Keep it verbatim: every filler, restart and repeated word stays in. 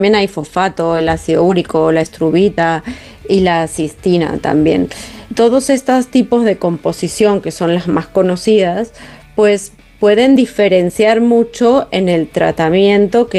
también hay fosfato, el ácido úrico, la estrubita y la cistina también. Todos estos tipos de composición, que son las más conocidas, pues pueden diferenciar mucho en el tratamiento que